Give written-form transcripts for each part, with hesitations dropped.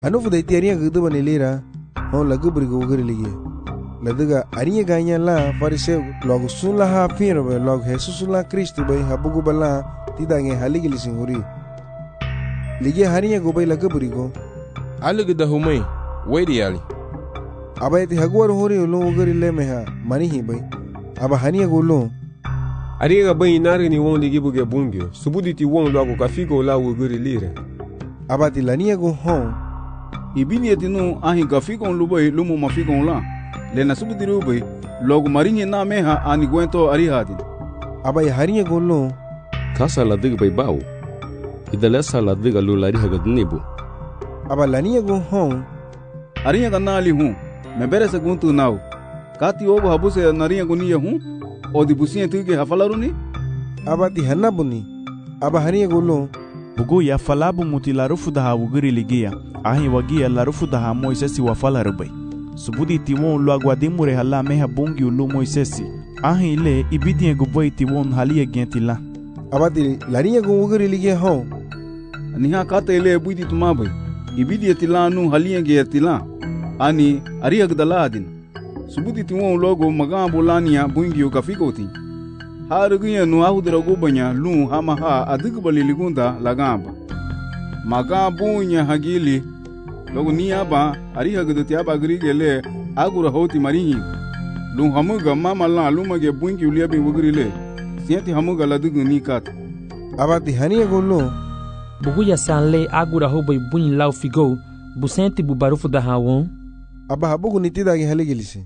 Anu fuda iti ariya gudu banilira, hon lagu berigo ugari ligi. Laduga ariya ganya la fariseu logo sun la ha piro be logo Jesus la Kristo be habugu bala tidange haligi lisinguri. Ligi hariya go be lagu berigo. Alugu da humai, wadi ali. Aba iti haguar hori ulung ugari le meha manihi be. Aba haniya go ulung. Ariya be inari ni wong ligi buge bungyo. Subudi ti wong logo kafigo la ugari lire. Aba ti laniya go hon. Ibini etinu ahi kafikon lubai lumu mafikon la. Lena subudiri ubai logo marinye na meha ani guento arihadin. Aba ya hariya go ulung. Kasa la diga bai bau. Idalesa la diga lu lari haga dunibu. Aba laniya go hon. Ariya ganna ali hu. Membere se guntu nau. Kati ogo habuse nariya guniya hu. Odi busiye tuge hafalaruni. Aba ti hanabuni. Aba hariya go ulung. Bugu ya falabu mutilarufu daha ugiri ligia. Ahi wagia larufu daha Moisesi wafalarubai. Subudi tiwon lu aguadimure hala meha bungi ulu Moisesi. Ahi ile ibidie guboi tiwon halia gentila. Abati lariya go ugari ligia hon. Niha kata ile buidi tumabai. Ibidie tilanu halia gentila. Ani ariya gdala adin. Subudi tiwon logo magambo lania bungi ukafikoti. Harugunya nu ahudra gubanya lu hama ha adigubali ligunda lagamba. Magabunya hagili logo niaba ariha gdoti aba grigele agura hoti marihi. Lu hamuga mama la lumage bungi uliabi wugrile. Sienti hamuga ladugu nikat. Abati haniya go lu. Bugu ya sanle agura hobai bunyi lau figo. Busenti bubarufu da hawon. Aba habugu nitidagi haligilisi.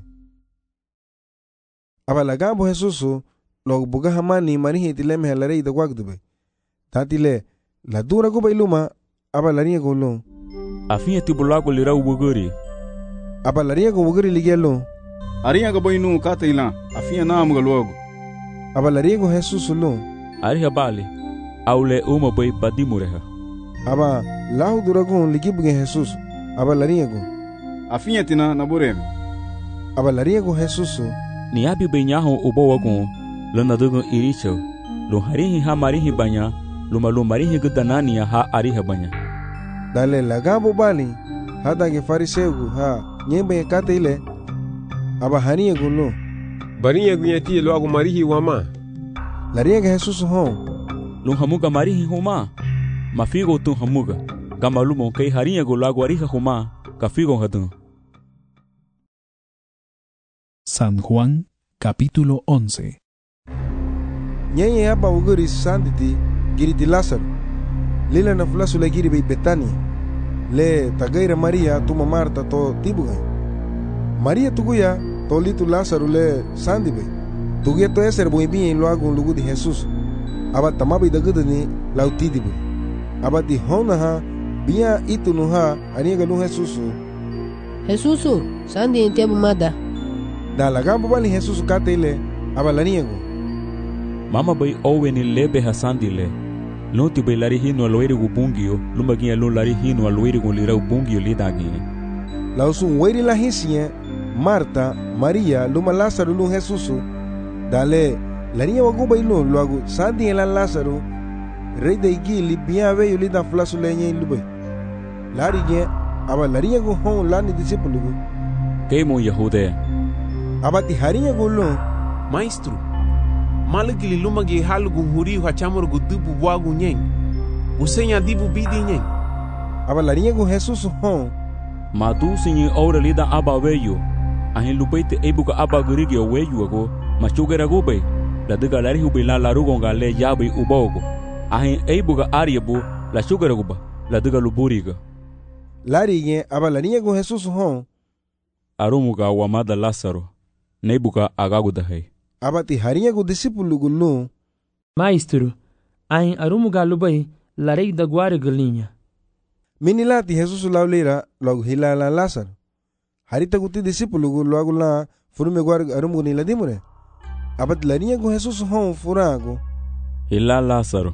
Aba lagambo Jesusu. Logo buga hamani marihi tileme halare ida wagdube. Tatile la dura go bailuma aba lariya go lo. Afinya tibulago lira ubuguri. Aba lariya go ubuguri ligelo. Ariya go bainu kata ila afinya na amuga logo. Aba lariya go Jesus lo. Ariya bali aule uma bai badimureha. Aba lahu dura go ligibuge Jesus. Aba lariya go. Afinya tina naburem. Aba lariya go Jesus. Ni abi benyaho ubawa go. Lona dugo iricho. Lu harihi ha marihi banya. Luma lu marihi gudanania ha ariha banya. Dale lagabo bali. Hada ge fariseu ha. Nyembe kate ile. Aba haniya go lo. Bariya gunyati lo agu marihi wama. Lariya ge Jesus hon. Lu hamuga marihi huma. Mafigo tu hamuga. Gama lumo kay hariya go lagu ariha huma. Kafigo hadun. San Juan, capítulo 11. Nyenye hapa uguri sanditi giriti Lázaro. Lila na fulasu le giri bei Betania. Le tagaira Maria tuma Marta to tibuga. Maria tuguya to litu Lázaro le sandi bei. Tuguya to eser boi bien lo hago un lugu de Jesús. Aba tamabi dagudani lautidi bei. Aba di hona ha bia itu no ha aniga no Jesús. Jesús sandi entiabu mada. Da lagambo bali Jesús katele aba laniego. Mama bai owe ni lebe hasandi le. Lonti bai lari hino aloiri gu bungio. Luma ginha lo lari hino aloiri gu lira bungio lida gini. La usun weiri la hisie Marta, Maria, luma Lázaro lu Jesús. Dale lariya wagu bai lo agu sandi la Lázaro. Rey de igili bia veyo lida flasu lenye lube. Lari ge aba lariya gu hon lani discípulo gu. Keimo Yahudea. Aba ti hariya gu lo. Maestro. Malagili lumagi halugu huri hachamur gu dubu wagu nyeng. Usenya dibu bidi nyeng. Aba lariya gu Jesus hon. Madu sinyi ora lida aba veyo. Ahin lupaite ebuka aba gurigi weyu ago. Machugera gube. La diga lari hubi la larugo ngale yabi ubogo. Ahin ebuka ariabu la sugera guba. La diga luburiga. Lari ge aba lariya gu Jesus hon. Arumuga wamada Lázaro. Nebuka agagudahay. Abati hariya gu discípulo gu lo. Maestro, ain arumuga lubai larei da guare galinha. Minilati Jesus laulira logo hilala Lázaro. Harita guti discípulo gu logo la furume guare arumu ni ladimure. Abati lariya gu Jesus hon furago. Hila Lázaro.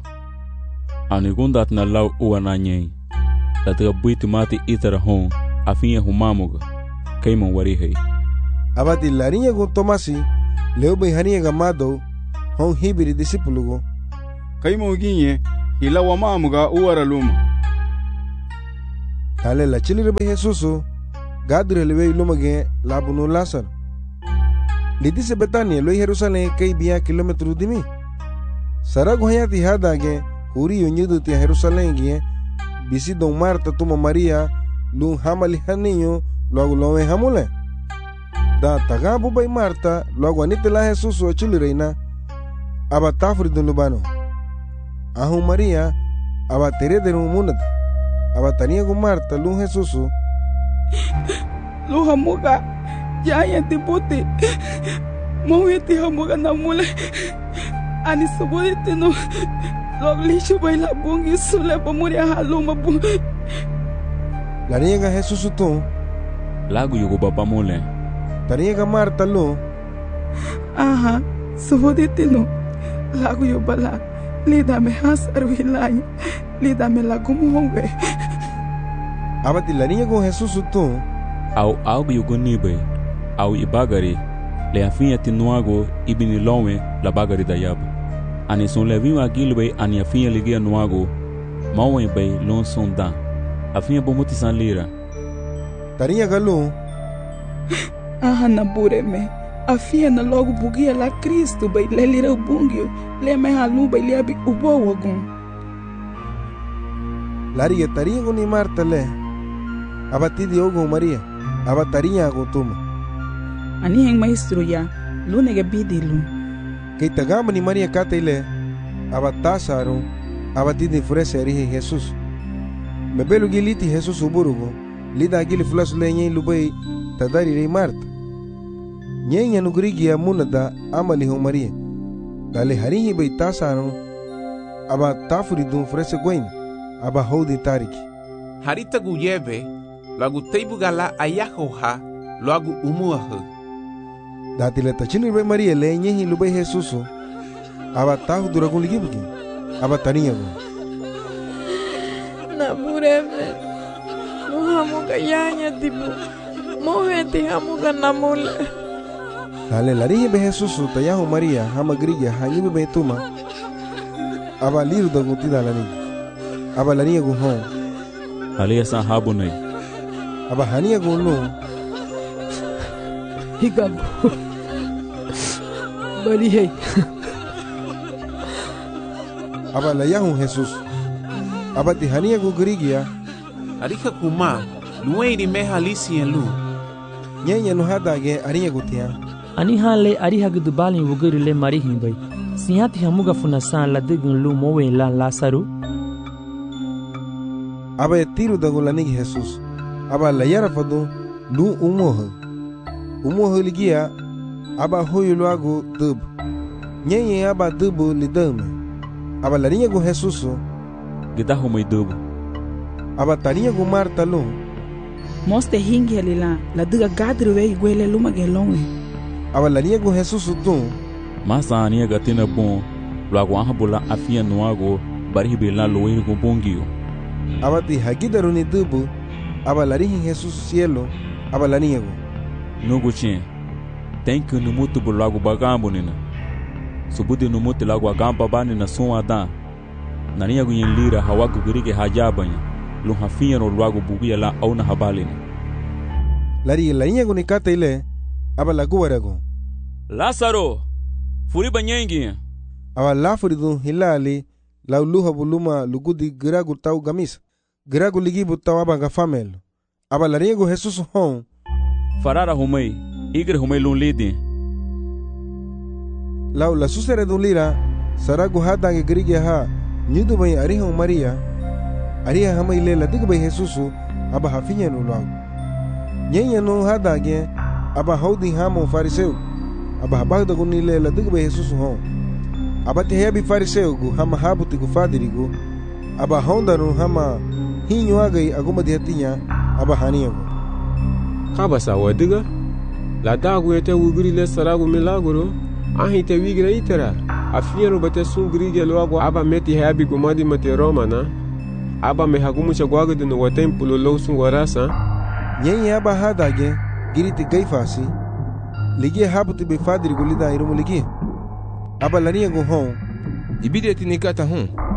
Anigundat na lau uananyei. Latiga buiti mati itara hon afinha humamuga. Kaiman warihei. Abati lariya gu Tomasi. Leo bai haniya gamado hon hibiri discípulo go. Kaimo ginye hila wamamuga uara luma. Dale la chilire be Jesusu gadre le be lumage labunu Lazaro. Lidise Betania lo Jerusalem kay biya kilometro dimi. Sarago hayati hadage huri yonyudu ti Jerusalem gie bisi don Marta tuma Maria lun hamali haninyo logo lowe hamule. Da tagabu bay Marta logo anite la Jesusu o chilireina aba tafri dun lubano. Ahu Maria aba tere de munad aba tania gu Marta lun Jesusu lu hamuga ya ti puti mau ti hamuga namule ani subuditi no loglishu baila bungi sule pamuria haluma bu la niega Jesusu tu lagu yugo baba mule taniega Marta lu aha subuditi no lagu yubala lida me hasaru hilay lida me lagu muwe abati la niega Jesusu tu au yugo nibe au ibagari le afinha tinuago ibini lonwe la bagari da yaba ani son levinho agilbe ani afinha ligia nuago mawen bay lon sonda afinha bomuti san lira tarinha galu aha na bureme afinha na logo bugia la Cristo bay le lira bungio le me halu bay le abi ubo wagun lariga tarinha goni Marta le abati diogo Maria abatarinha go tuma ani heng maestro ya lunega bidilu kay tagama ni Maria katele abatasaru abati de frese ari Jesus mebelu giliti Jesus uburugo lida gili flas lenye lubay tadari re Marta nyenya nugrigia munada amali ho Maria dale harihi bay tasaru aba tafuri dun frese goin aba hodi tariki harita guyebe lagu teibugala ayahoha lagu umuahu datile tachini be Maria le nyehi lubay Jesusu aba tahu duragun ligibuki aba taniya go na bureme muhamuga yanya tibu moheti hamuga namule dale larihi be Jesusu tayahu Maria hama grigia hanyibe be tuma aba liru da guti dalani aba laniya go hon aliya san habunai aba haniya go no Higabu bali hey aba la yahu Jesus aba ti hania go grigia arika kuma lueiri me halisi en lu nyenya no hadage arinha gutia ani hale ari hagdu balin wugiri le mari himbay sihati hamuga funasan la digun lu mowe la Lazaro aba tiru da golani Jesus aba la yara fadu lu umoho ligia aba hoyo luago dub nyenye aba dubu lidame aba larinha go Jesus gida homoi dubu aba tarinha go Marta lu moste hingi alila la diga gadru we gwele luma gelonwe aba larinha go Jesus tu masa ania gatina bon luago ahabula afia nuago bari bela loir go bongio aba ti hagidaru ni dubu aba larinha Jesus cielo aba larinha go Nugu chen, tem que no mutu bu lago bagambo nina. Subudi no mutu lago agamba bani na son adan. Nania gu yen lira hawagu gurige hajabanya. Lu hafinha no lago bugia la au na habalina. Lari larinha gu ni kata ile aba lagu warago. Lazaro, furi banyengi. Aba lafuri dun hilali la luha buluma lugudi giragu tau gamis. Giragu ligibu tau aba gafamelo. Aba larinha gu Jesus hon farara humei igre humei lun lidi lau la susere dun lira saragu hadange grige ha nyudu bay ariho Maria ariha hamai le la dig bay Jesusu aba hafinya no lau nyenya no hadange aba hodi hamo fariseu aba habagda gunni le la dig bay Jesusu hon aba te hebi fariseu gu hama habuti gu fadirigo aba honda no hama hinyo agai aguma diatinya aba haniyago kabasa wadiga la dagu ete wugri le saragu milagro ahi te wigra itera afiero bate sungri ge logo aba meti habi gumadi mate romana aba me hagumu chagwago de no templo lo sungwarasa nyenye aba hadage giriti gaifasi ligi habuti be fadri gulida irumu ligi aba lania go hon ibide tinikata hon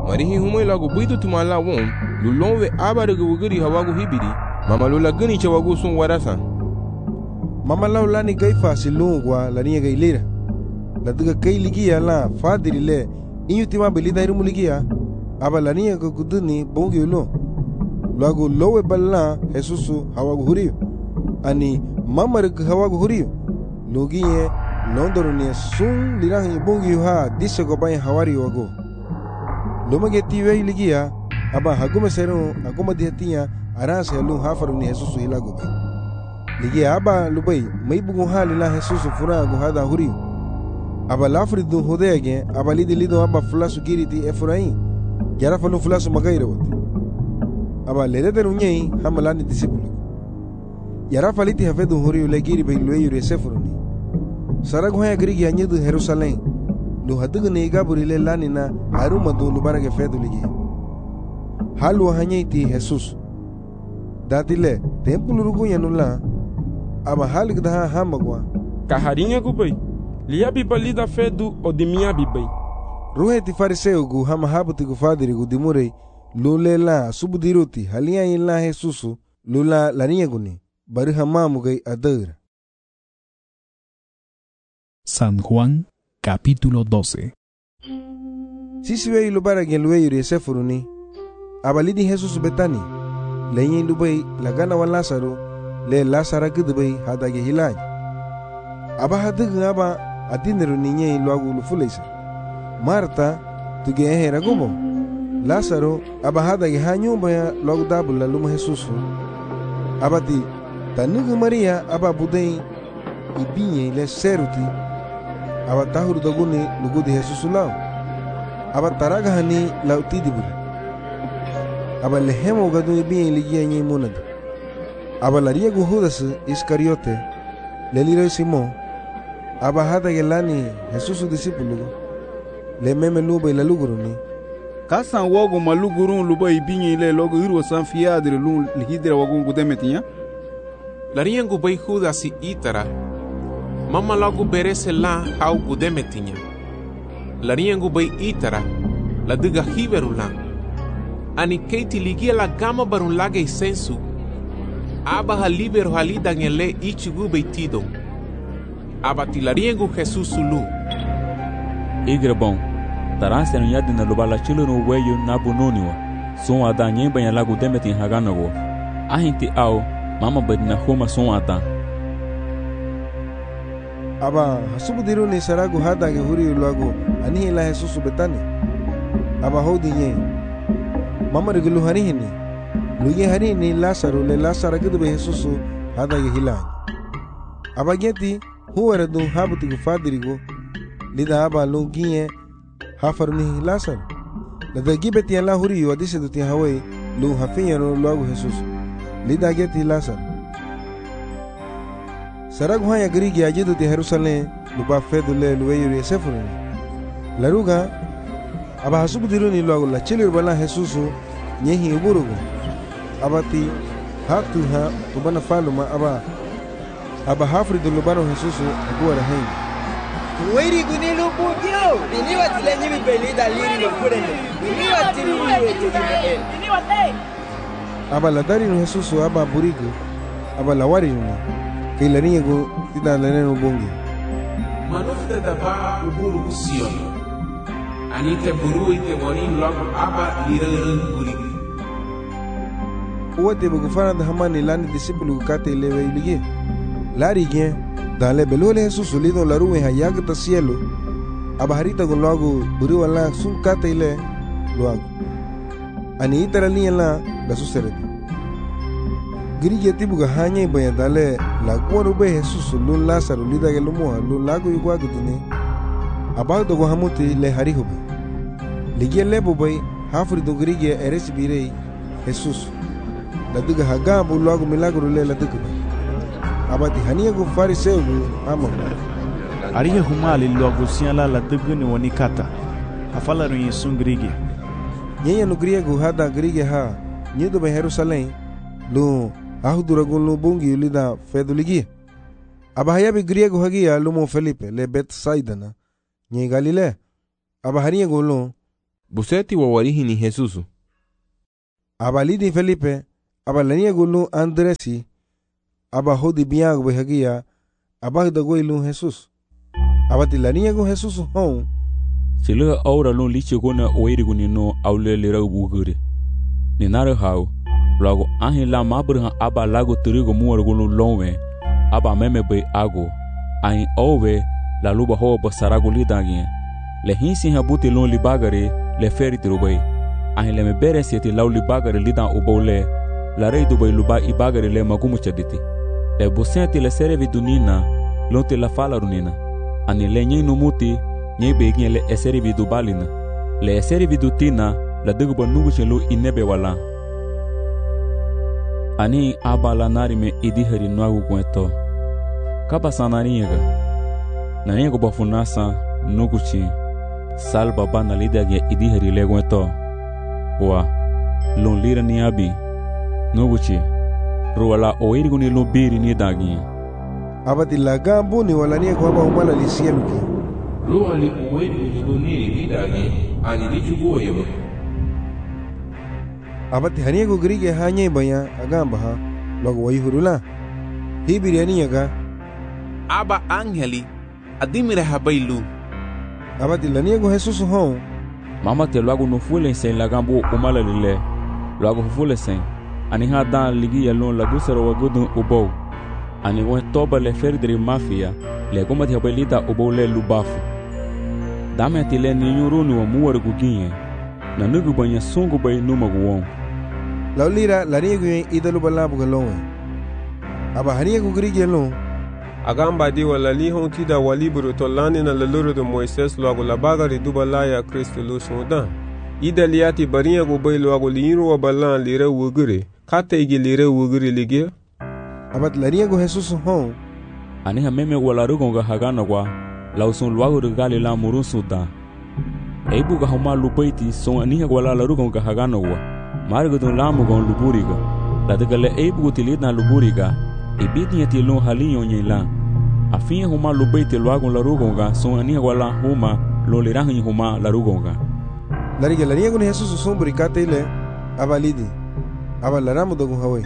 marihi humoi lagu buitu tumala won lulonwe abarege wugiri hawagu hibiri mama lula gani che wagu sun warasa mama laulani gaifa silungwa laniya gailira ladiga kai ligiya la fadiri le inyutima belida irumu ligiya aba laniya guduni bongi ulo lagu lowe balla Jesusu hawagu huriyo ani mamareg hawagu huriyo logiye londorone sun lirahi bongi ha disse go bay hawari wago lomage tiwe ligiya aba hagume sero aguma dihatiya aras helu hafaruni Jesusu hilago bay ligiya aba lubai maibugo halila Jesusu fura go hada huriyo aba lafridu hodege aba lido aba fulasu giriti efrain yara fanu fulasu magaira wati aba ledete nunyei hamalani disipulu yara faliti hafedu huriyo legiri bay lueyure sefruni saragu haya grigi anyedu Jerusalem lu hadugu neigaburi le lanina haruma do lubarage fedu ligi halu hanyeiti Jesus datile tempulu rugunya nula aba halig daha hamagwa kaharinga gubai liya bibalida fedu odimia bibai ruhe ti fariseu gu hama habuti gu fadiri gu dimurei lulela subudiruti halia ila Jesusu lula laniya guni bari hamamu gai adara. San Juan, capítulo 12. Sisiwe ilubara gen luwe yuri sefuruni abalidi Jesus betani lenyi lubai lagana wa Lazaro le Lazara gudbai hadage hilaj aba hadugu aba adiniru ninye luagu lufulaisa Marta tuge ehera gumo Lazaro aba hadage hanyumba ya luagu dabula luma Jesusu abati tanugu Maria aba budei ibinye le seruti aba tahuru doguni lugudi Jesusu lao aba taraga hani lauti dibur aba lehemo gadu ibinye ligia nye munad aba laria gu Judas Iscariote leliro Simon aba hadage lani Jesusu disipulu le meme luba ila luguruni kasan wogo malugurun luba ibinye le logo irwo san fiadre lun lihidra wagun gudemetinya laria gu bay Judas itara mama logo berese la hau gudemetinya laria gu bay itara la diga hiberula ani keiti ligia la gama barun lage sensu aba ha libero halida ngele ichigu bay tido aba tilaria gu Jesus lu igre bom taranse no yadi na lubala chilo no weyo na bunoniwa son ada nyemba ya lagu demetin haganago ahinti au mama badina homa son ada aba hasubudiru ni saragu hadage huri luago ani la Jesus betani aba hodinye mama regulu harihini luye harini Lazaro le Lazaro gudbe Jesus hadage hilani aba geti huwara du habuti gu fadirigo lida aba lungiye hafaruni Lazaro lada gibeti ala huri yo adise duti hawai lu hafinyano luagu Jesus lida geti Lazaro saragu haya grigi ajidu ti Jerusalem luba fedu le luweyuri sefuruni laruga aba hasubudiruni luagu la chilir bala Jesus nyehi uburugu abati hatu ha tubana faluma aba hafridu lubano Jesus aguara hain Wiri guni lupu kyo Bini watile nyibi belida liri lupurene Bini watili uwe tujime aba la darinu Jesus aba burigu aba la warinu kay laniyago tida lanenu bongi manufta daba uburu usion anite buru ite morin logo aba lirerun burigi uwate bugufana da hamani lani disipulu kate lewe ilige lari gen dale belole Jesus lido la ruwe hayagta cielo aba harita con logo buru wala sun kate ile luago ani itara liya la suserete Grigi tibuga hanya ibaya dale lagu ube Jesus lun Lazaro lida gelumoa lun lagu yugwa gudune abag dogo hamuti le hari hube ligia lebo bay hafri do grigi eresi birei Jesus ladiga haga bu lagu milagro le ladiga abati hania go fariseu amo ariya humali lagu siala ladiga ni wanikata hafala ru yesun grigi nyenya no griego hada grigi ha nyedo be Jerusalem lu ahuduragun lu bungi lida feduligi abahayabi griego hagia lumo Felipe le Betsaida na nye Galile abahariya golo Buseti wa warihi ni Jesusu. Aba lidi Felipe, aba laniego lu Andresi, aba hodi biago behagia, aba da goilu Jesus. Aba ti laniego Jesus hon. Sila aura lu lichi gona oirigu ni no aule lera bugure. Ni nare hau, lago ahin la mabrha aba lago turigo muargu lu lonwe, aba meme bay ago, ahin ove la luba ho basaragu lidagien. Le hinsi habuti lu libagare le feri tirubay. Ahin le me bere sieti lau libagare lidan ubole, la rei dubay luba ibagare le magumu chaditi. Le busenti le serevi dunina, lonte la fala runina. Ani le nye numuti, nye begin le eserivi dubalina. Le eserivi dutina, la duguba nugu chelu inebe wala. Ani aba la narime idihari nuagu kweto. Kaba sanariega. Naniego bafunasa nuguchi. Salba bana lidagia idihari le kweto. Wa lon lira ni abi nuguchi ruwala oirigu ni lubiri ni dagi abati lagambu ni walania kwa aba umala lisieluki ruwali oirigu ni dagi ani lichugo yebo abati haniego grige hanye baya agamba ha logo wayhurula hibiri aniaga aba angeli adimire habailu abati laniego Jesus hon mama te luago no fule sen lagambu umala lile luago fule sen ani ha dan ligi yalon la gusaro wagudun ubo ani won toba le ferdri mafia le goma te belita ubo le lubafu dame te le ni nyurunu wa muwar guginye na nugu banya sungu bay numa guwon laulira la riego idalu balabu galon aba haniego grige lon agamba di wala li honti da waliburu to lani na laluru de Moises logo la bagari duba laya Kristo lu sudan ida liati bariya go bay logo liru wa balan lire wugure kate igi lire wugure ligia abat lariya go Jesus hon ani ha meme wala rugo ga hagana kwa lausun logo gali la murun sudan eibu ga homa lubaiti son ani ha wala la rugo ga hagana wa margo don lamu gon luburiga la de gale eibu tilina luburiga ibidi ti lo halinyo nyela afia huma lo beite lo agon la rugonga son ani wala huma lo le rahin huma la rugonga lariga lariga con Jesus son burikate ile abalidi abalaramo dogun hawe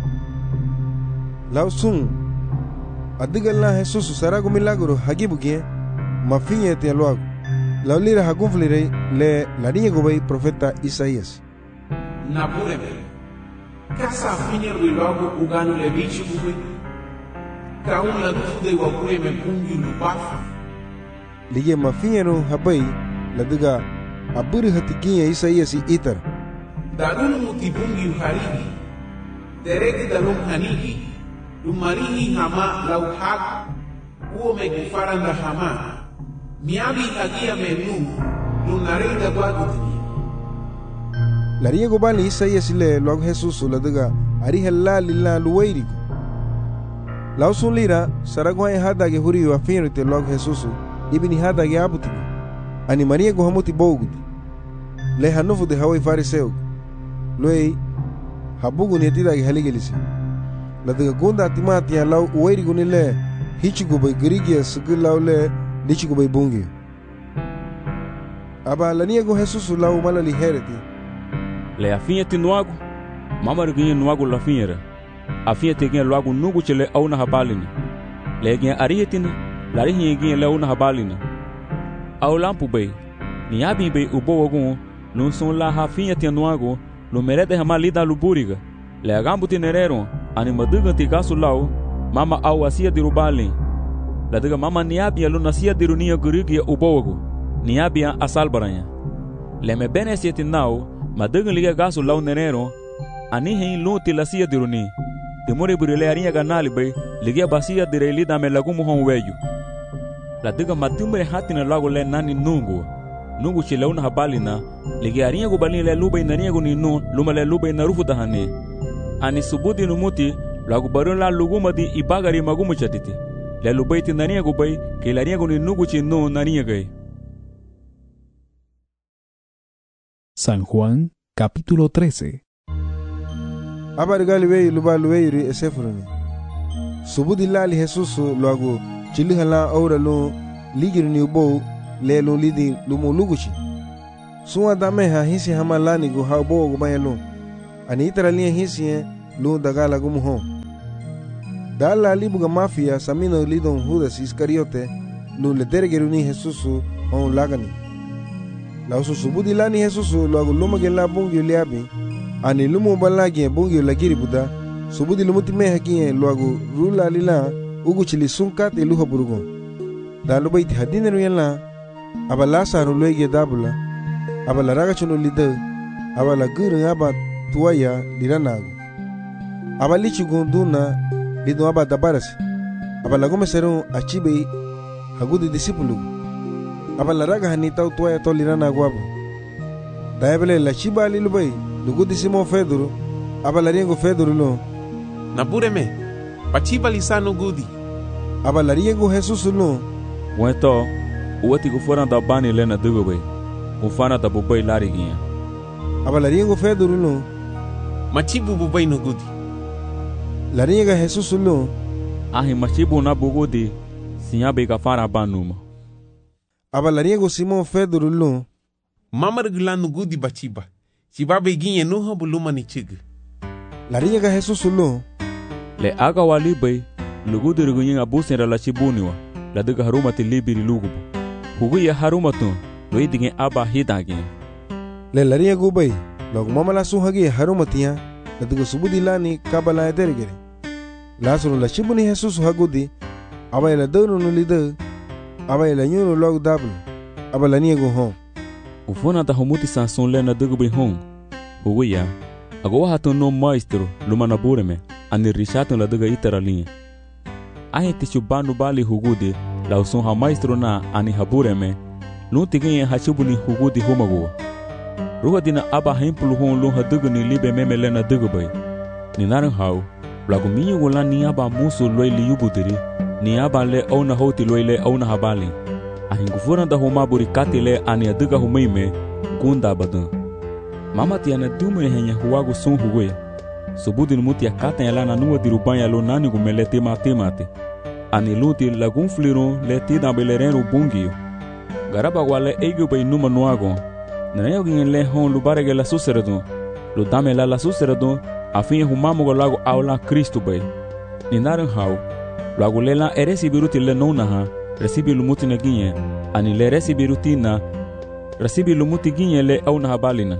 lausun adigalla Jesus sarago milagro hagibugie mafia te lo ago laulira hagunflire le lariga go bay profeta Isaías napureme Casa finir we logo uganu le bichi buwe. Kaun la dude wa kure me pungi lubafu. Lige mafiano habai la duga aburi hatikinya Isaías itar. Dalun mutibungi uharigi. Tereki dalun hanigi. Lumarihi hama lau hak. Uo me gufaranda hama. Miabi hagia menu. Lunarida guagutini. La riego bali Isaías le log Jesus la daga ari halla lilla luwairigo lausun lira saragwa hada ge huri wa finrite log Jesus ibni hada ge abuti ani maria go hamuti bogudi le hanofu de hawai fariseu loi habugu ne tida ge haligelisi la daga gonda timati ya law wairigo ne le hichigo bay grige sugulaw le dichigo bay bungi aba la niego Jesus law malali hereti le afinha te nuago mama ruginha nuago la finha afinha te ginha luago nugu chele au na habalina le ginha arihetina la rihinha ginha le au na habalina au lampu bay ni abi bay ubo ogun lun son la hafinha te nuago lo merede hamalida luburiga le agambu te nerero ani maduga te gasu lau mama au asia de rubali la diga mama ni abi lu nasia de runia gurigia ubo ogu ni abi asalbaranya le me bene siete nau maduga liga gasu lau nerero ani hein luti la sia diruni demore burile arinha ganali bay liga basia direli da me lagumu hon weyu la diga matumre hatina lago le nani nungu chileuna habalina liga arinha go balin le lubay nania go ninu luma le lubay narufu dahane ani subudi numuti lago barun la luguma di ibagari magumu chatiti le lubay ti nania go bay ke la arinha go nungu chinu nania gay. San Juan, capítulo 13. Abargalwe lubalwe esefroni. Subudilali Jesus luago chilihala aura lo ligirni ubo le lo lidi lumo luguchi. Suwa dameha hisi hamalani gu haubo gu bayalun. Ani itara liya hisi lu dagala gu muhon. Dala libuga mafia samino lidon Judas Iscariote lu le deregeruni Jesusu on lagani. La usu subudi lani Jesusu lu agu lumage la bungi liabi. Ani lumu balagi bungi lagiri buda. Subudi lumuti meha kiye lu agu rula lila ugu chili sunkate luha burugon. Dalu baiti hadine ruyala abala saru luege dabula. Abala raga chuno lida. Abala gurung aba tuaya liranagu. Abali chugunduna lido aba dabarasi. Abala gome serun achibe hagudi disipulu. Abala raga hanita tuaya to liranagu abu. Daebele la chiba lilubai lugudi simo Fedoro. Abala riengo Fedoro lo. Nabureme, pachiba lisano gudi. Abala riengo Jesus lo. Wento, uati kufora da bani lena dugobe. Ufana da bubai lariginha. Abala riengo Fedoro lo. Machibu bubai no gudi. Laringa Jesus lo. Ahi machibu na bugudi. Sinyabe kafara banuma. Abala riengo Simon Fedoro lo. Mamar gulano gudi bachiba. Chibabe ginye nuha buluma ni chig. Laringa Jesus lo. Le aga walibai. Lugudi rugunyin abusin relachibuniwa. La duga harumati libiri lugubu. Huguya harumatun. Loidingen aba hidagin. Le laringa gubai. Log mamala suhagi harumatiya. La duga subudi lani kabala edergere. Lasuro la chibuni Jesus hagudi. Aba la dono no lida. Aba la nyuno log double. Aba la niego hon. Ufona ta humuti sanson lena dugubi hon. Huguya. Agowa hatun no maestro. Lumana bureme. Ani rishatun la duga itara linha. Ahi tichubanu bali hugudi. La usun ha maestro na ani habureme. Luntigenye hachubuni hugudi humaguwa. Ruga dina aba hempulu hon lun haduguni libe meme lena dugubai. Ni naran hau. Blagu minyu wala ni aba musu loi li yubudiri. Ni aba le auna hoti loi le auna habali. Ahi ngufuran da huma buri kati le ani aduga humaime. Gunda badan. Mama tiana dume henya huwagu sun huwe. Subudi numuti ya kata ya lana nuwa dirubanya lo nani gumele temate. Ani luti lagun flirun le tida beleren bungiyo. Garaba wale ego bay numa nuago. Nanayo gingen le hon lubarege la suseredun. Lu dame la suseredun. Afin humamugo lago aula Cristo bay. Ninaren hau. Lago lela eresi biruti le nonaha. Resibi lumuti na ginye. Ani le resi biruti na. Resibi lumuti ginye le auna habalina.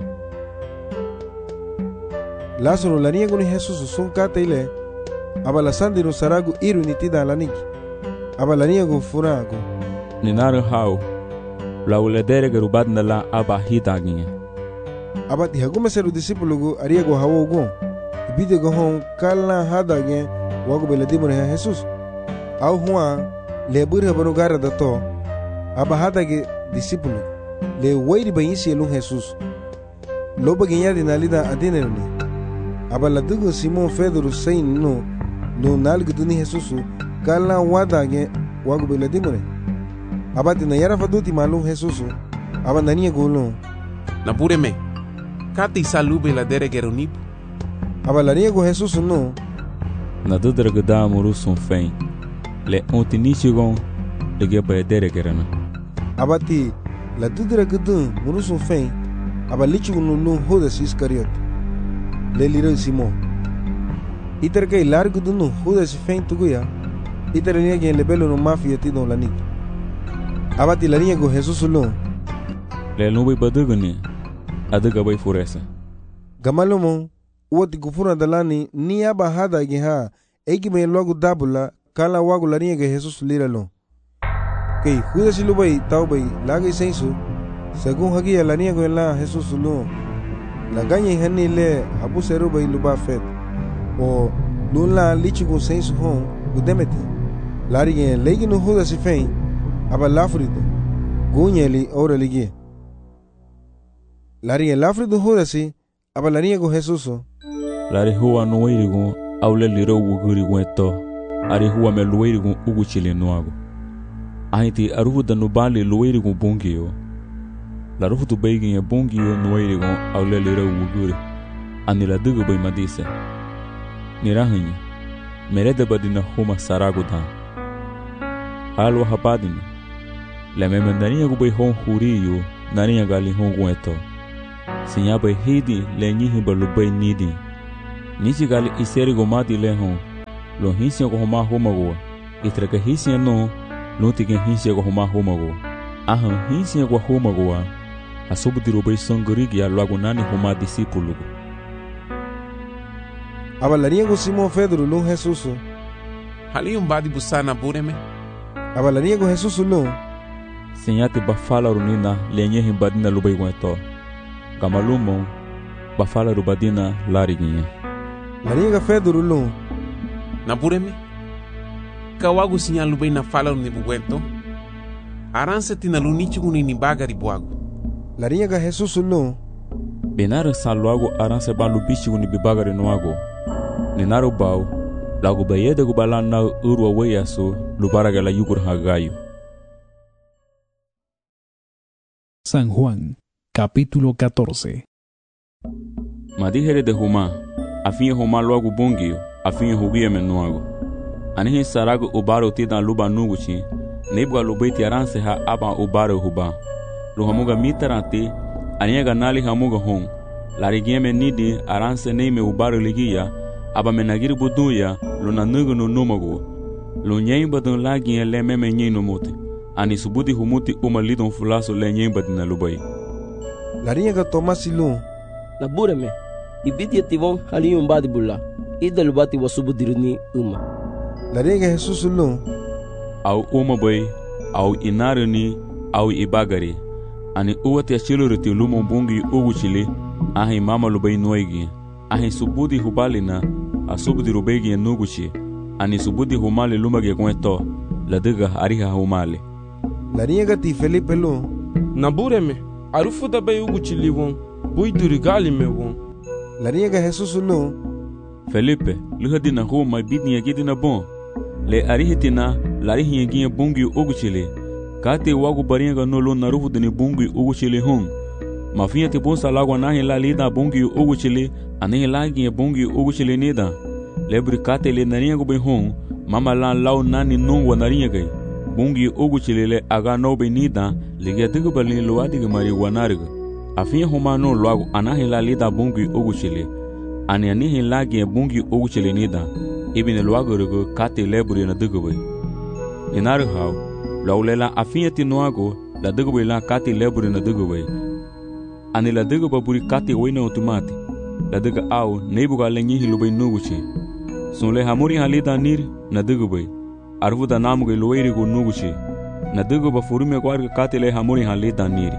Lázaro la niego ni Jesus sun kate ile. Abala sandi no saragu iru ni tida la niki. Abala niego furago. Ninaren hau. Laule derege rubadna la aba hitaginye. Abati hagume seru disipulugu ariego hawo gon. Ibide go hon kala hadage wago beladimo ne Jesus. Au huwa le burha banu gara dato. Aba hadage disipulu. Le wairi bayisi elun Jesus. Loba genya dinalida adenelni. Abala dugo Simon Fedoro sein no nalgu duni Jesus kala wadage wago beladimo ne. Abati na yara faduti malum Jesus. Abandania golon. Nabureme. Kati salube la deregeronipo. Abalariego Jesus no. Na dudrega da murusun fein. Le ontinichigon le geba deregerana. Abati la dudrega dun murusun fein. Abalichu no Judas Iscariote. Le liro Simon. Iterke largo dun Judas fein tuguya. Iterenia gen le belo no mafia tidon la nit. Abati lariego Jesus no. Le nubi badugani. Aduga bay furesa. Gamalomo uoti kufuna dalani ni aba hada geha egi me logo dabula kala wagu lania ge Jesus liralo. Kei Judas ilubay tau bay lagay sensu según hagi lania go la Jesus lo. La ganya hani le habu seru bay luba fet. O lula lichi go sensu hon gudemeti. Lari gen legi no Judas fein aba lafrido. Gunyeli ora ligie. Lari el afrido Judasi abalaria go Jesuso. Lari huwa no irigo aule liro wuguri weto. Ari huwa me luirigo ugu chile noago. Ahiti aruhu da nubali luirigo bungiyo. Laruhu tu beigin ya bungiyo no irigo aule liro wuguri. Ani la dugo bay madisa. Nirahanyi. Mereda badina huma sarago dan. Alwa hapadina. La memendania go bay hon huriyo nariya gali hongu eto. Sinya bay hidi le nyihi ba lubay nidi. Nichi gali iseri go mati le hon. Lo hinsiya ko homa homagoa. Itraka hinsiya no, lo tike hinsiya ko homa homagoa. Ahan hinsiya ko homagoa. Asobudi robay songorigi ya luago nani homa disipulugo. Abalaria go Simon Pedro lo Jesus. Hali badi busana bureme. Abalaria go Jesus lo. Senyate bafala runina lenye himbadina lubay gweto. Gamalumo bafala rubadina lariginye. Laria ga Pedro lo. Na bureme. Kawagu sinya lubay na fala ni bugwento. Aranse tina lunichi guni ni bagari buago. Laria ga Jesus lo. Benare saluago aranse ban lubichi guni bibagari noago. Ninaro bau lagu bayede gu balana urwa weyaso lubaraga la yugur hagayo. San Juan, capítulo 14. Madijere de Huma, afinye Huma luagu bungio, afinye hugie menuago. Anihi sarago ubaro tidan luba nuguchi, nebwa lubaiti aranse ha aba ubaro huba. Luhamuga mitarante, aniega nali hamuga hon. Larigieme nidi aranse neime ubaro ligia, aba menagiri buduya luna nugu no numago. Lo nyemba don lagi le meme nyino mote. Ani subudi humuti lidon fulaso le nyemba dina lubay. Laria ga Tomasi lo. Na bureme. Ibidi ativon haliyum badi bulla. Ida lubati wasubudiruni uma. Laria ga Jesus lo. Au bay, au inaruni, au ibagari. Ani uwati achiluriti lumo bungi uguchili, ahi mama lubay noigi. Ahi subudi hubalina, a subudi rubegi nuguchi, ani subudi humale lumage kweto, ladiga ariha humale. Laria ga ti Felipe lo. Na bureme, arufu da bay uguchi liwon, bui durigali me won. Laria ga Jesus lo. Felipe, luhadina huma bidni yagidina bon. Le arihitina, larihi yagia bungi uguchili. Kate wagu baringa no lo narufu dini bungi uguchili hon. Mafinha te bonsa lagwa nahi la lida bungi uguchili, anihi lagi bungi uguchili nida. Lebri kate le naringa go hon, mama lan lau nani nungwa naringa gay. Bungi uguchili le aga no be nida, liga digu balini luadiga mari wanariga. Afinha homa no lagu anahi la lida bungi uguchili. Ani anihi lagi bungi uguchili nida. Ibine luagu rigo kate lebri na digu bay. Ninari hao, laulela afinha ti nuago, la digu bay la kate lebri na digu bay. Ani la diga baburi kati wina otomati. La diga au neibuga lenyi hilubay nuguchi. Sunle hamuri halida niri na diga bay. Arvuda namuga luwairi go nuguchi. Na diga bafurume kwarga kati le hamuri halida niri.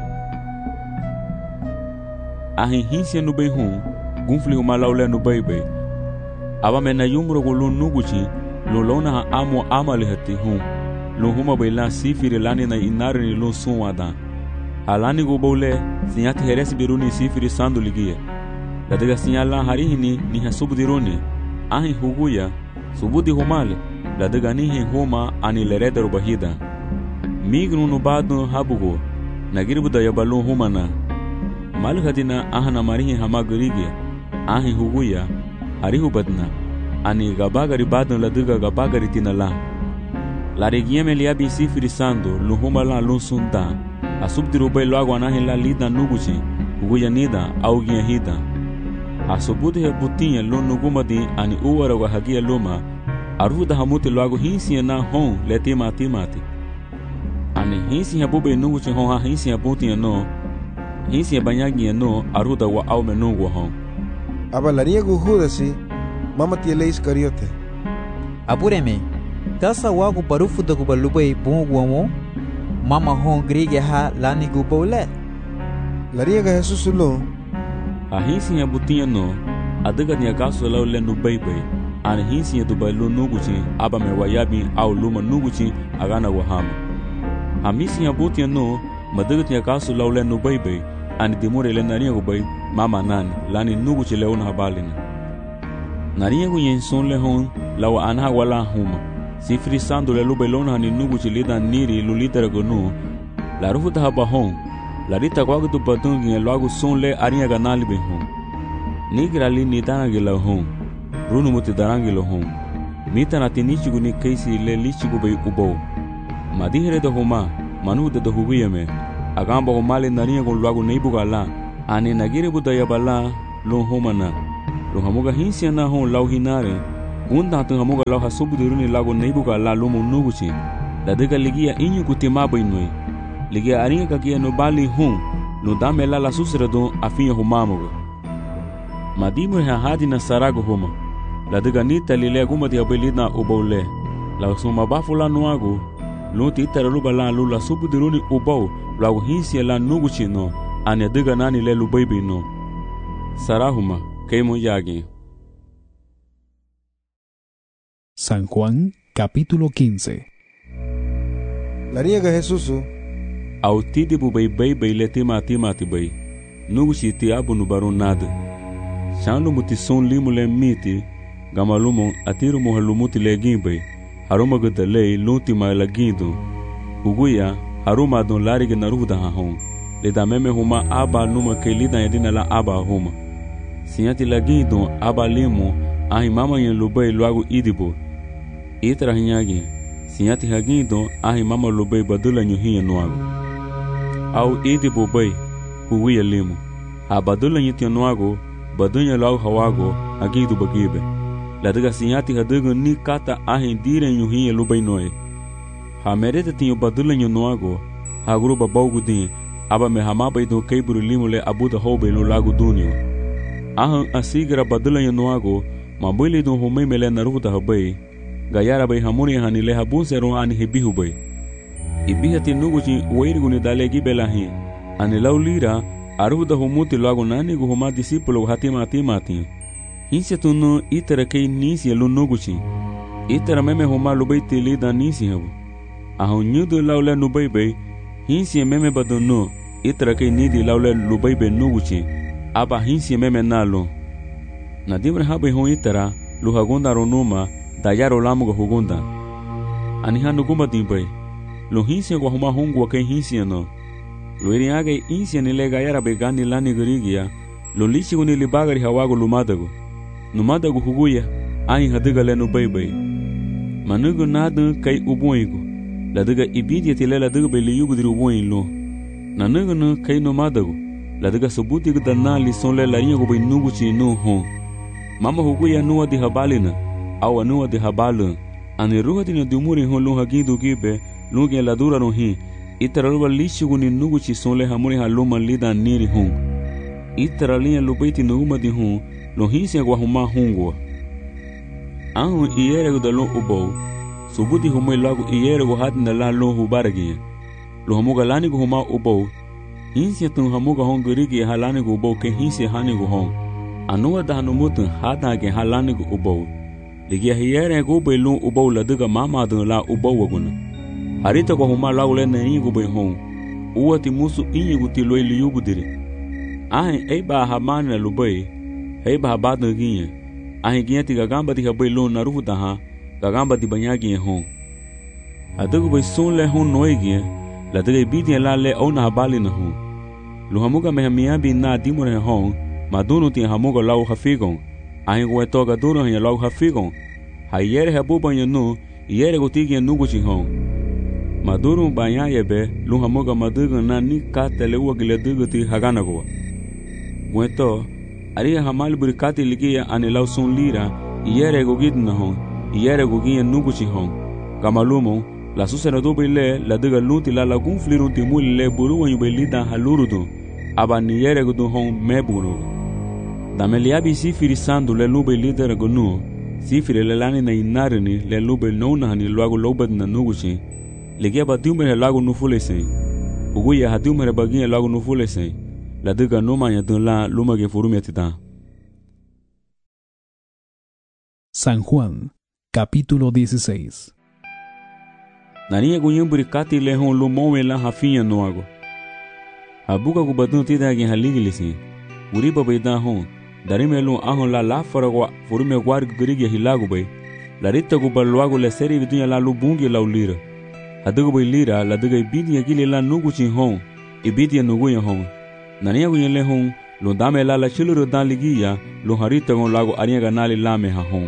Ahi hinsia nubay hon, gunfli huma laule nubay bay. Aba mena yumro go lo nuguchi, lo lona ha amo amali hati hon. Lo huma bay la sifiri lani na inari ni lo sunwada. Alani go bole, sinyati heresi biruni sifiri sandu ligia. Ladiga sinyala harihini ni hasubudiruni. Ahi huguya, subudi humale. Ladiga nihi huma ani lerederu bahida. Mignu nubadu habugo. Nagiribuda yabalu humana. Malhadina ahana marihi hamagirigia. Ahi huguya, harihu badna. Ani gabagari badna ladiga gabagari tinala. Larigieme liabi sifiri sandu, luhumala lunsunda. Asubdiru bay logo anahi la lida nuguchi, huguya nida, augia hida. Asubudi he butinha lo nugumadi ani uwara wa hagia luma, aruda hamuti logo hinsi na hon le timati. Ani hinsi he bube nuguchi hon ha hinsi he butinha no, hinsi he banyagi no, aruda wa au menungu hon. Abalaria gu Judasi, mama tiele Iscariote. Apureme, tasa wagu barufu da gubalubay bungu wamo, mama hon grige ha lani gubole. Laria ga Jesus lo. Ahinsi ya butinha no, adiga ni akaso lau lenu baybay. Ani hinsi ya dubai lo nuguchi, aba me wayabi au luma nuguchi, agana wahama. Hamisi ya butinha no, madiga ni akaso lau lenu baybay. Ani dimure le naria gubay, mama nani, lani nuguchi leona habalina. Naria gu yenson le hon, lau anha wala huma. Sifri sandu le lube lona ni nuguchi lida niri lulitera gonu. La rufuta haba hon. La rita kwa kutu patungi luagu son le aria ganali be hon. Nigra li nitanagi la hon. Runu muti darangi lo hon. Mita na tinichigu ni keisi le lichigu be ubo. Madihere da homa, manu de hubiyame. agamba homale naringa con luago neibuga la ane nagire budaya bala lo homana lo hamuga hinsia na hon lau hinare gunda tu hamuga lau hasubu diruni lago neibuga la lo munuguchi la dega ligia inyu kutima bainoi ligia aringa kakia no bali hon no damela la susredo afinha homamoga madimu ha hadi na sarago homa la dega nita lile guma di abelina ubole la suma bafula nuago lo titara lubala lula subu diruni ubau lago hinsia la nuguchi no ane dega nani le lubaibi no sarahuma keimo yagi. San Juan capítulo 15. La niega Jesús autidi bu bay le tima bay nuguchi ti abu no baron nada chanu muti son limu le miti gamalumo atiru mo halumuti le gimbay haruma gudale lunti ma la gindo uguya haruma don larige naruda hahon le da meme huma aba numa ke lida yadina la aba huma sinyati la gindo aba limu ahi mama yen lubay luago idibo itra hinyagi sinyati hagindo ahi mama lubay badula nyuhiya nuago au idibo bay uguya limu abadula nyiti nuago badunya lau hawago agido bagibe la daga sinyati hadago ni kata ahi dire nyuhiya lubay noe ha merete tinho badula nuago ha guru babaugo din aba me hamaba do keiburu limule abuda hobe lo lago dunio ahan asigra badula nuago mabuli do homei mele naruda habai gayara bay hamuni hanile habusero ani hebihu bay ibihati nuguchi weirguni dalegi belahi ani laulira aruda humuti lago nani go homa discipulo hatimati hinse tunu itera kei nisi lu nuguchi itera meme homa lubay tili da nisi habu ahun nyudu laule nubaybe hinse meme badunu itera kei nidi laule lubaybe nuguchi aba hinse meme nalo nadimre habe hon itera lu hagunda ronuma dayaro lamugo hugunda ani hanu gumba dimbai lu hinse go homa hongu kei hinse no lo iriage insia ni lega yara begani lani gurigia lo lichi guni libagari hawago lumadago numadago huguya ai hadiga lenu baibai manugo nadu kai ubuigo la diga ibidia tilela diga beli yugo diru ubuin lo nanugo no kai numadago la diga subuti gudana li son le la yugo bai nugu chi no hon mama huguya nuwa di habalina awa nuwa di habalu ani ruhati no dumuri hon lo hagidu gibe lungi la dura no hi itaraluba lishiguni nuguchi sonle hamuri haluma lida niri hun itaralia lubaiti nuguma di hun lo hinsia gwa huma hungwa ahu iyere gudalo ubo subuti humai lagu iyere go hadna la lo hubaragi lo hamuga lani go huma ubo hinsia tun hamuga hon gurigi halani go ubo ke hinsia hani go hon anuwa da hanumutu hada ke halani go ubo ligia iyere go belu ubo laduga mama dun la ubo waguna harita kwa huma laule na ingu bai hon uwati musu ingu ti loi liyugu dire ahi eiba hamani na lubai eiba habadna ginye ahi ginye ti gagamba ti habai lo na rufu taha gagamba ti banya ginye hon adagu bai son le hon noe ginye la daga ibiti la le au na habali na hon lu hamuga mehamiabi na dimure hon madunu ti hamuga lau hafigon ahi gwe toga dunu hanya lau hafigon hayere habu banya nu yere gutigi nugu chi hon maduru banya yebe lu hamuga maduga na ni katele wagile dugati hagana go gweto ari hamal burikati ligia ani law sun lira yere go gidna hon yere go gien nuguchi hon kamalumo la susena do bele la duga luti la lagun flirun timul le buru wanyu belida halurudu abani yere go hon meburu damelia bi sifiri sandu le lube lidera go nu sifiri le lani na inarni le lube nona ni luago lobad na nuguchi ligia badiumere lago nufulese uguya hadiumere bagia lago nufulese la diga noma ya la luma ge furumi atita. San Juan capítulo 16. Nania gunyumburi kati lehon lumowe la hafinya noago abuka kubadun tida ge haligilisi uriba beida hon darimelu ahon la faragwa furume gwar grige hilago bay la rita gubalwago le seri vidunya la lubungi la ulira adugo bay lira la dugo ibidia gile la nuguchi hon ibidia nuguya hon nania gunyele hon lo dame la chiluro dan ligia lo harita gon lago aria ganali lame ha hon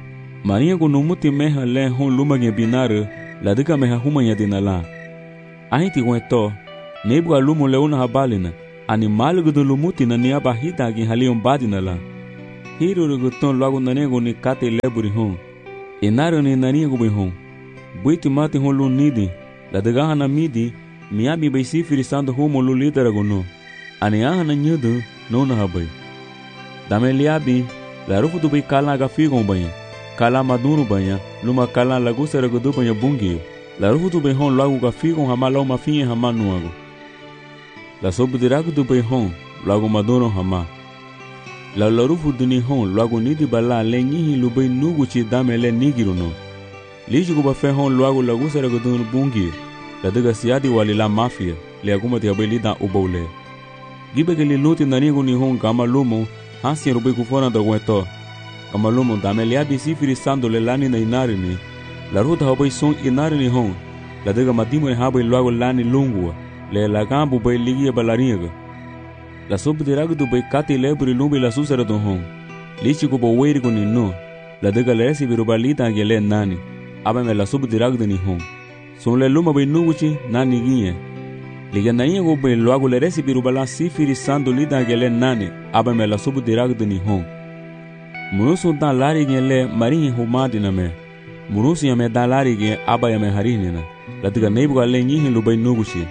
Maria go numuti meha le hon lumage binare la duga meha humanya dinala ahiti weto nebu alumu leuna habalina ani malgudu lumuti na niaba hita gi halion badina la hiru ruguton lagu nanego ni kate leburi hon enaro ni naniego be hon buiti mati hon lu nidi la daga na midi miabi be sifiri sando homo lu liderago no ani ahana nyudu no na habai dame liabi la rufu du be kala ga figon banha kala maduro banha luma kala lagu serago du banha bungi la rufu du be hon lagu ga figon hamalo mafinha hamanuago la sobudirago du be hon lagu maduro hama la rufu du ni hon lagu nidi bala le nyihi lu be nuguchi dame le nigiru no liji go ba fe hon lagu serago du bungi la daga siadi wali la mafia le aguma te abeli da ubole gibe ke le luti nanigo ni hon kama lumo hansi rube ku fona do weto kama lumo dame le abi sifiri sando le lani na inari ni la ruta hobai son inari ni hon la daga madimo ni habai lago lani lungua le la gambu bai ligi balariga la sobdirago do bai kati lebri lumbi la susara do hon lichi ko bo weiri ko ni no la daga le resi birubalita gele nani aba me la sobdirago ni hon son le luma bai nuguchi nani ginye liga naia go bai lago le resi birubala sifiri sando lida gele nani aba me la sobdirago ni hon murusu da lari gele marini humadi na me murusu ya me da lari ge aba ya me harini na la daga neibu gale nyihi lu bai nuguchi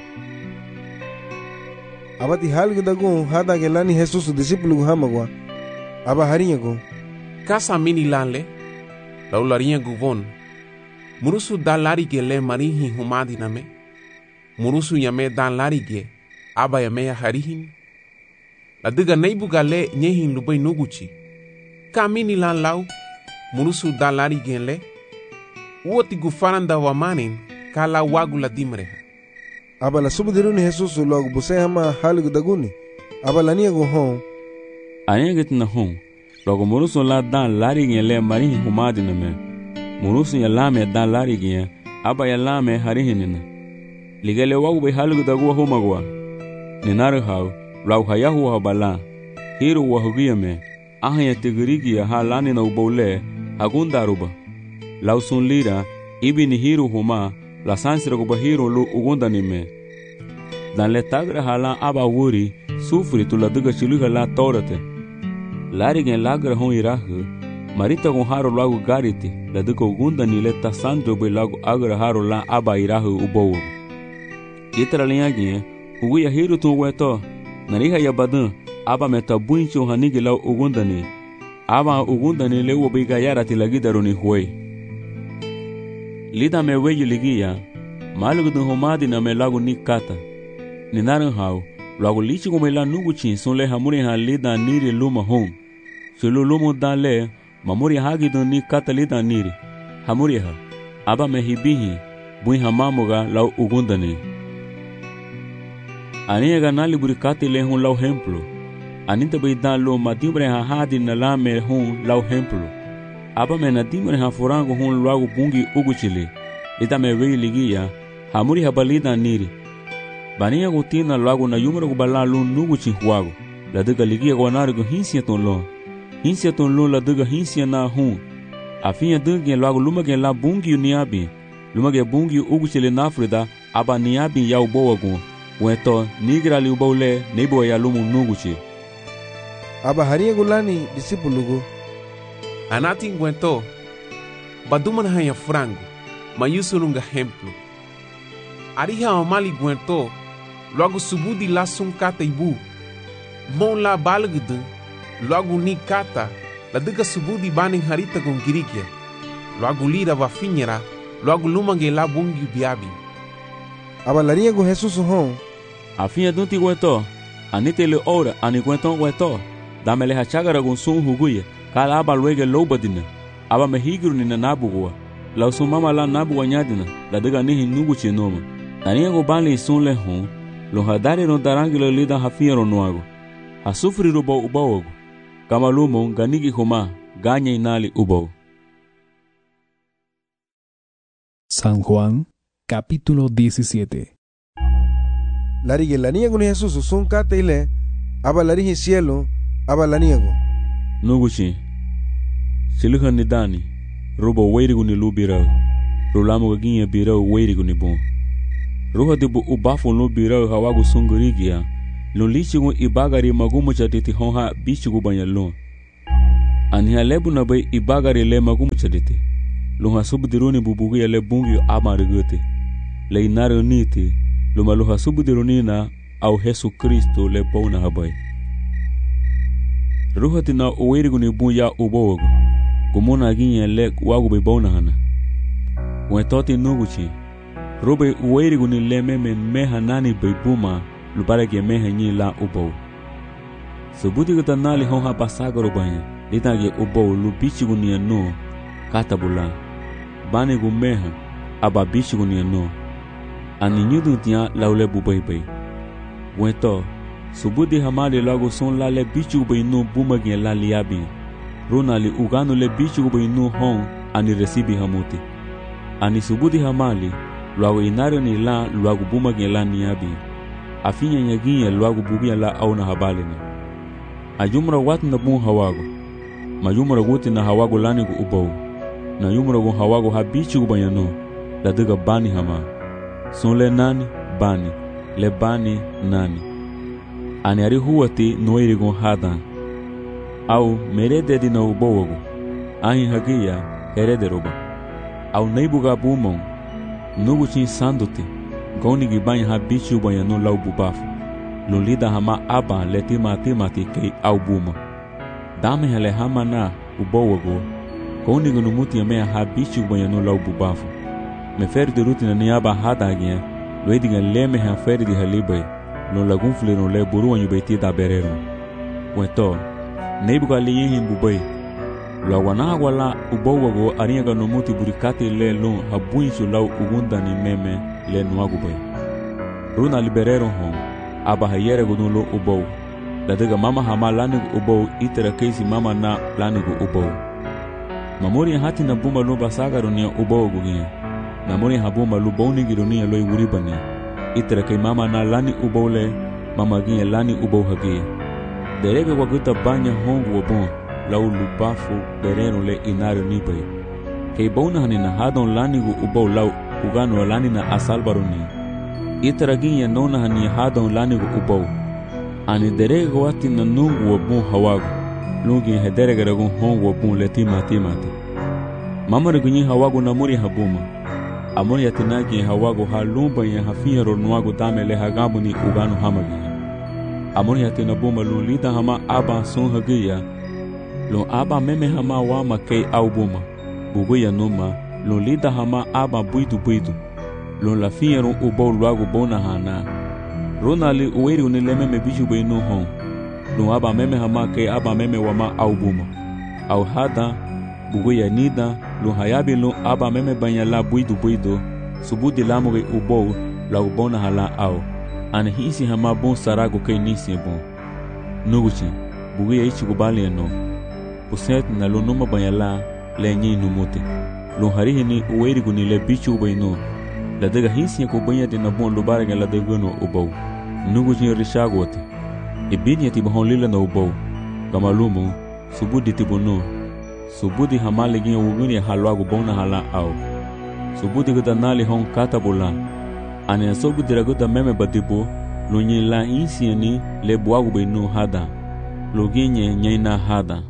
abati halgu dagu hada gelani Jesus discípulo hamagwa aba harinha go casa mini lanle la ularinha guvon murusu da lari gele marihi humadi na me murusu yame dan lari ge aba yame ya harihin la diga neibu gale nyehin lubai nuguchi ka mini lan lau murusu da lari gele uoti gufaranda wa manin kala wagu la dimreha aba la subdiruni Jesus logo buse hama halgu daguni aba la niego hon ayenget na hon logo murusu la dan lari gele marihi humadi na me murusu ya lame dan lari ge aba ya lame harihin na ligale wagu be halgu dagu homagwa ninar haw law hayahu habala hiru wa hugiyame ahya tigirigi ha lani na ubole agundaruba law sun lira ibini hiru huma la sansira go hiru lu ugundanime dan le tagra hala aba wuri sufri tu la duga chiluha la torate lari gen lagra hon irahu marita go haro lagu gariti la duga ugundani le tasandro be lagu agra haro la aba irahu ubowo itara linhaguinha uguia hiru tu weto nariha yabadan aba meta buincho hanigi lau ugundani aba ugundani le ubiga yara tilagidaruni huei lida me weyu ligia malugu du homadi na me lagu nikata ninaran hau lagu lichi come la nuguchin son le hamuri ha lida niri luma hon sulu lumu dan le mamuri hagi du nikata lida niri hamuri ha aba me hibihi buin hamamuga lau ugundani ani ga nali burikati le hun lau hemplo anita bai dan lo madimbre ha hadi na la me hun lau hemplo aba me na dimbre ha forango hun lagu bungi uguchile ita me wei ligia hamuri habalida niri bania gutina lagu na yumro go bala lu nuguchi huago la daga ligia go nar go hinsia ton lo la daga hinsia na hun afia dunge lagu lumage la bungi uniabi lumage bungi uguchile na frida aba niabi ya ubowago weto nigra li ubole nebo ya lumu nuguchi aba haria gulani disipulugo anati ngwento baduman hanya frango mayusurunga hemplo ariha omali gwento logo subudi la sunkata ibu mon la balgdu logo ni kata la diga subudi bani harita gongirikia logo lira va finyera logo lumange la bungi biabi aba laria go Jesus hon afia dunti gwento anite le ora ani gwento gwento damele hachagara gon sun huguye kala aba luege lobadina aba mehigru ni nabugo la sun mama la nabugo nyadina la diga ni hinugu chenoma tania go bali sun le hon lo hadare no darangilo lida hafia ro noago asufri robo ubawo kama lumo ganigi homa ganya inali ubawo. San Juan capítulo 17. Larige la niego ni Jesus son kate ile aba larige cielo aba la niego nuguchi siluhan ni dani robo weirigu ni lubira rolamu gaginya bira weirigu ni bon Roho de bu ubafu no bira hawagu sungurigia. Lon lichigu ibagari magumu chaditi honha bichigu banyalon. Ani halebu na bay ibagari le magumu chaditi. Lon hasubudiruni bubugi le bungi amarigute. Le inaro niti. Luma lo hasubudirunina au Yesu Kristo le bona habay. Roho tina uwerigu ni bunya ubogo. Gumona ginye le wagu bay bona hana. Wetoti nuguchi. Robe uwerigu ni le meha nani bay buma. Lubarage meha nyi la ubo. Subuti gata nali honha pasagaro banya. Litage ubo lubichigu ni no katabula. Bane gu meha aba bichigu ni no. Ani nyudu tia laule bubai bay. Weto subuti hamali lago son la le bichigu bay no bumage la liabi. Ronali ugano le bichigu bay no hon ani resibi hamuti. Ani subuti hamali lago inario ni la lago bumage la niabi. Afinya nyaginya luagu bugia la au na habali ni. Ajumra watu na bun hawago. Majumra guti na hawago lani gu ubau. Na yumra gu hawago habichi gu banyano. La diga bani hama. Son le nani, bani. Le bani, nani. Ani ari huwati noiri gu hadan. Au merede di na ubau wago. Ahi hagia herede roba. Au neibuga bumon. Nugu chin sanduti. Goni gibanya ha bichu banyano lau bubafu. Lulida hama aba leti mati kei au buma. Dame hele hama na ubowago. Goni gunumuti ya mea ha bichu banyano lau bubafu. Me feri de rutina ni aba hada agien. Loediga leme ha feri di halibay. Lo lagunfle no le buru wanyu beti da berero. Weto. Neibuga liyehin bubay. Lo wana wala ubowago ariaga numuti burikati le lo habuinsu lau ugunda ni meme. Le nuagu bay. Runa liberero hon. Aba hayere gunulo ubou. Ladiga mama hama lanigu ubou. Itera keisi mama na lanigu ubou. Mamori hati na bumba lo basaga runia ubou gugia. Mamori habumba lo boni girunia loi uribani. Itera kei mama na lani ubou le. Mama gia lani ubou hagia. Derege waguta banya hongu wabon. Lau lubafu berero le inario nibay. Kei bona hanina hadon lanigu ubou lau. Ugano lani na asalbaruni. Itaraginya nona hani hadon lani gu ubau. Ani derege wati na nungu wabun hawagu. Lungi hederege ragun hongu wabun leti mati. Mamari gunyi hawagu na muri habuma. Amori yatinagi hawagu ha lumba ya hafiya ronuagu dame le hagabu ni ugano hamagiya. Amori yatinabuma lulida hama aba son hagiya. Lun aba meme hama wama kei au buma. Buguya numa. Lon lida hama aba buidu. Lon la fiyeron ubou luagu bona hana. Ronali uweri unileme me biju bay no hon. Lon aba meme hama kei aba meme wama au buma. Au hada, buguya nida, lon hayabi lon aba meme banya la buidu. Subudi lamuge ubou luagu bona hala au. Ani hisi hama bon sarago kei nisi bon. Nuguchi, buguya ichi gubali eno. Puset na lon numa banya la le nyi numuti. Lon harihi ni uweri guni le bichu ubay no. La daga hinsi ya kubanya di na bon lubarega la daga no ubau. Nugu jini rishago wate. Ibini ya tiba hon lila na ubau. Gamalumu, subudi tibu no. Subudi hamali gini uguni ya halwagu bona hala au. Subudi gada nali hon katabula. Ani ya sobu diraguda meme badibu. Lunyi la hinsi ya ni le buagu bay no hada. Luginye nyaina hada.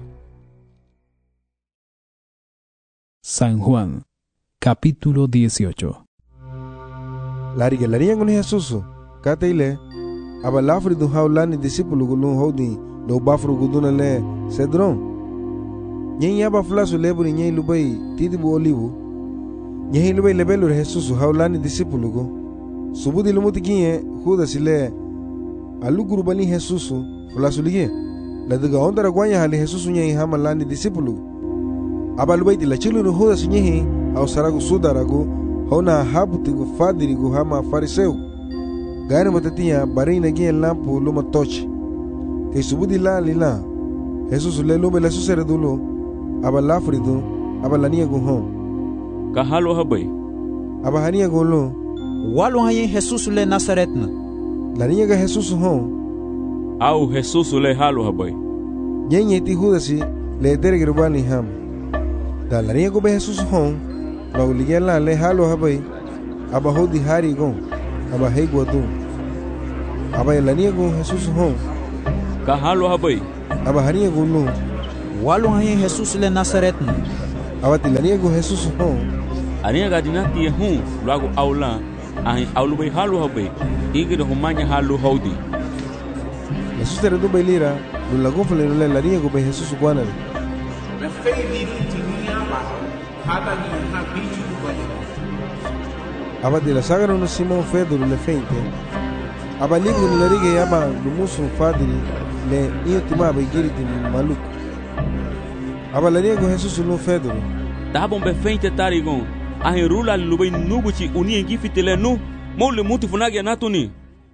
San Juan, capítulo 18. Lariga con Jesús, Kataile, aba lafri du haulani discípulo gulun hodi, do bafru guduna le cedron. Nyen yaba flasu leburi nyen lubai tidibu olivu. Nyen lubai lebelu Jesús haulani discípulo go. Subudi lumuti kinye Judas le aluguru bani Jesús flasu lige. La diga ondara gwanya hali Jesús nyen hamalani discípulo. Aba lubai la chilu no Judas nyen au saragu sudaragu hona habutigu fadirigu hama fariseu. Gari matatia barina gien lampu luma tochi. Te subudi la lila. Jesús le lume la susere dulo. Aba lafridu, aba lania guhon. Kahalo habay. Aba hania gulo. Walu hayin Jesús le Nazaretna. La niña ga Jesús hon. Au Jesús le halo habay. Nyenye ti Judasi le deregrubani ham. Da la niña go be Jesús hon. La uligela le halo habay. Aba hodi hari gon. aba heigo adu. Aba elaniego Jesus hon. Ka halo habai. Aba haniego lu. Walu haye Jesus le Nazaret. Aba tilaniego Jesus hon. Aniga dinati hu lagu aula ahin aulu bai halo habai. Igre humanya halo hodi. Jesus era do bailira, do lago fale no laniego bai Jesus guana. Me feidi tinia ba. Hada ni ha bichu bai. Aba de la saga no Simon Pedro le feinte. Aba ligo ni larige aba lumusu fadri le intima bai giriti maluco. Aba laniego Jesus no Pedro. Dabon be feinte tarigon. Ahin rula lubai nuguchi uni ngifitele nu. Mole mutu funagi anatuni.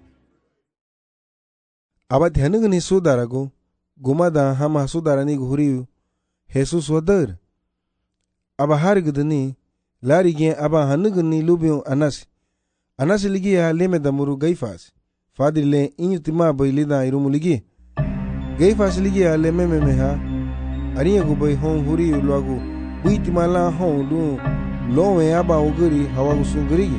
Aba tihanugo ni sudarago. Gumada hama sudarani guhuriu. Jesus wadar. Aba harigudani. Larigien aba hanugo ni lubion anasi. Anasi ligia leme damuru gaifas. Fadri le intima bai lida irumu ligi. Gaifas ligia le mememeha. Arinha bai hon huriu luagu. Buitima la hon lu. Lowe aba uguri hawagu sungurigi.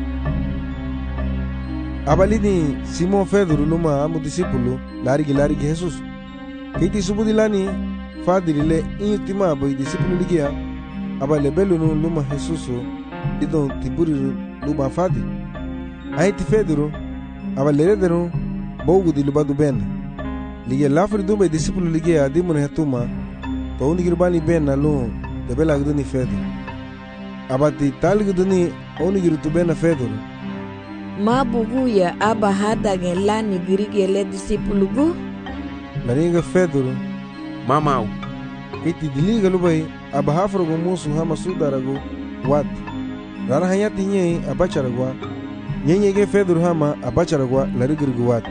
Aba lidi Simon Pedro luma amu discípulo larigi Jesus. Kiti subudilani fadri le intima bai discípulo ligia. Aba lebelu no luma Jesus lidon tiburi luma fadri. Aiti Pedro aba leredero bogu di lubadu ben. Ligia lafri dumbe discípulo ligia dimune hatuma. To unigirbani ben na lo debela gduni Pedro. Abati talguduni onigiru tubena Pedro. Ma buguya aba hadage lani girige le discípulo gu. Laniga Pedro. Mamau. Kiti diliga lubai aba hafrogo musu hama sudarago wat. Rara hayati nye abacharagwa. Nyenye Pedro hama abacharagwa larigirgu wat.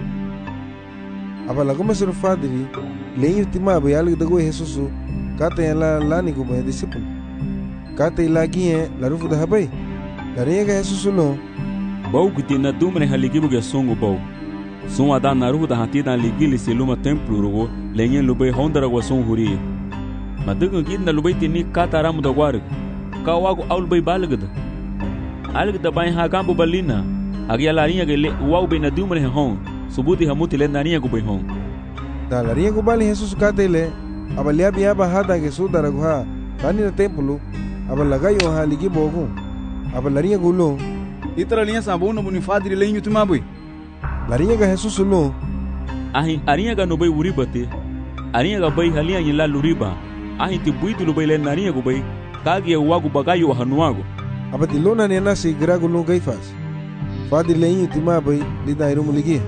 Aba lagoma suru fadri lenyu timabe algdago Jesusu kata yala lani gubai discípulo. Kata ilagie la rufu da habai. La rega Jesus no. Bau kuti na dumre haligibu ge songo bau. Son ada na rufu da hatida ligili seluma templo rugo lenyen lubai hondara wa son huri. Madugo gidna lubai tini kata ramu da war. Kawago aul bai balgada. Algda bai ha gambo balina. Agia la ringa ge le wau bai na dumre hon. Subuti hamuti le na ringa gubai hon. Da la ringa gubali Jesus kata ile. Abalia biaba hada ge sudara guha. Kani na templo. Aba lagayo ha ligi bogu. Aba larinha gulo. Itara linha sabuna buni fadri lenho tumabui. Larinha ga Jesus lo. Ahin arinha ga no bai uribate. Arinha ga bai halia yela luriba. Ahin ti buidu lo bai le narinha go bai. Kagi wagu bagayo hanuago. Aba tilona ne nasi grago lo gaifas. Fadri lenho tumabai lida irumu ligi.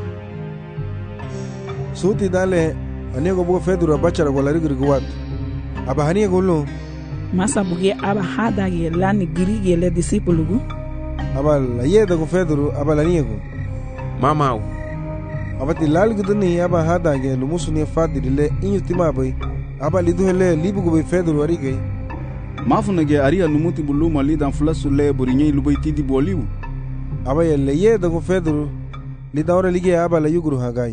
Suti dale anego bo Pedro abachara go larigir guat. Aba hania gulo. Masa buge aba hadage lani girige le discípulo gu. Aba la yeda go Pedro aba la niego. Mamau. Aba tilal guduni aba hadage lumusu ne fadri le inyutima bai. Aba liduhele libu go Pedro arige. Mafunage aria numuti buluma lidan flasu le burinye lubai tidi boliu. Aba le yeda go Pedro lidan ora lige aba la yuguru hagai.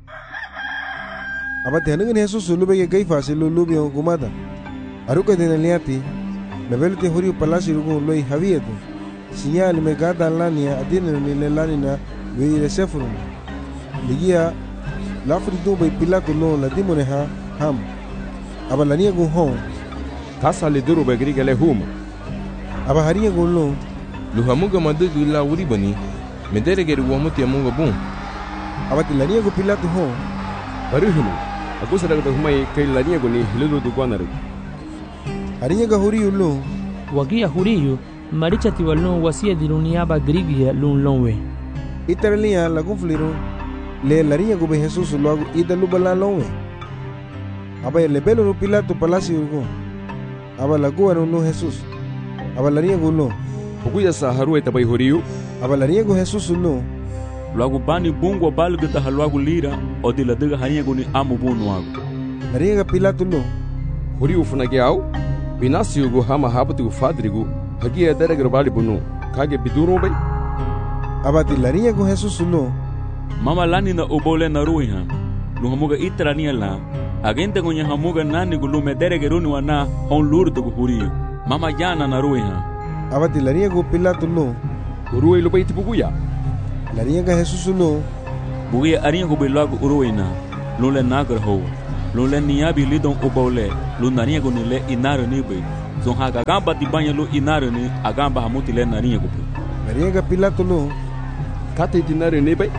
Aba tenenge Jesus lube ge fase lubi gumada. Aruka de neliati, me velte huri palasi rugo loi havieto. Signal me gada lania adine ni lanina veire sefuru. Ligia lafri do bai Pilato no la dimone ha ham. Aba lania go hon. Kasa le duro bai griga le hum. Aba haria go lo. Luhamuga madugu la uribani. Medere ge ruamuti amunga bun. Aba lania go Pilato hon. Baruhulu. Aku sadang humai kai lania go ni lulu du kwanaru. Arinha ga huriu lo. Wagia huriu maricha tiwalun wasia diruniaba grigia lun lonwe. Itaralia la gufliru le larinha go be Jesus logo ida lubala lonwe. Aba le belo no Pilato palacio go. Aba la go no Jesus. Aba larinha go lo. Okuya sa haru eta bai huriu. Aba larinha go Jesus lo. Logo bani bungo balga ta halwago lira o de la diga harinha go ni amu bunu ago. Larinha ga Pilato lo. Huriu funage au. Binasiugo hama habatu fadrigo hagia deregar bali bunu kage biduro bai. Abati larinha go Jesus lo. Mama lani na obole na ruiha. Luhamuga itrania la. Agente gonya hamuga nani go lume deregeruni wana hon lurdo go huriu. Mama jana na ruiha. Abati larinha go Pilato lo. Urui lo bai tipuguya. Larienga Jesus lo. Bugia ariengo be lagu uruina. Lule nagar ho. Lule niabi lidon ubole. Lunariengo ni le inaro ni be. Zon haga gamba di banyo lo inaro ni agamba hamuti le nariengo be. Larienga Pilato lo. Kate dinaro ni be.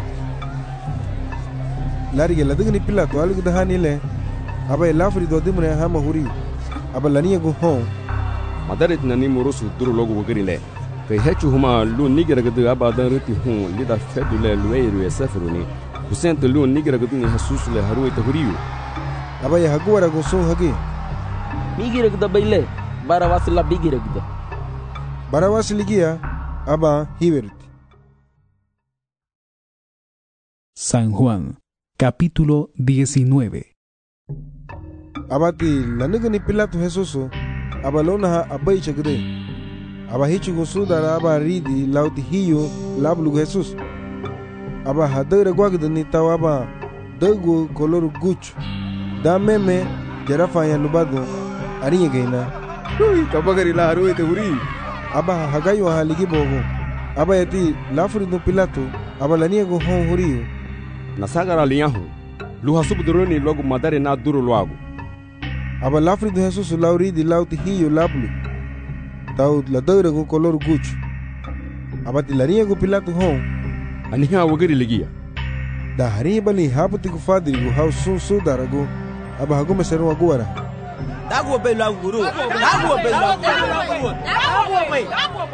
Lariga ladugni Pilato alu dahani le. Aba elafri do dimre hama huri. Aba lariengo ho. Madaret nani morosu duro logo wagiri le. Kai hechu huma lu nigira gadu aba dan ruti hun lida fedu le lueiru e sefruni. Husente lu nigira gadu ni Jesus le haru ita huriu. Aba ya haguara go son hagi. Migira gada baile. Barawas la bigira gada. Barawas ligia aba hiverti. San Juan, capítulo 19. Abati lanugani Pilato Jesus aba lona abai chagde. Aba hichu go sudara aba ridi lauti hiyo lablu Jesus. Aba hadara gwagdani tawaba dago color guch. Da meme jarafa ya lubado ariye gaina. Ui kabagari la haru ite huri. Aba hagayo haligi bogo. Aba yati lafuri no Pilato aba lania go hon huriyo. Nasagara liyahu. Luha subduroni logo madare na duro loago. Aba lafri do Jesus lauri di lauti hiyo lablu. Tau la daura go color guch. Aba tilaria go Pilato hon. Aniha wagiri ligia. Da hari bali haputi go fadri go hau sun sudara go. Aba hago meseru agora. Dago be la guru. Dago be la guru. Dago be.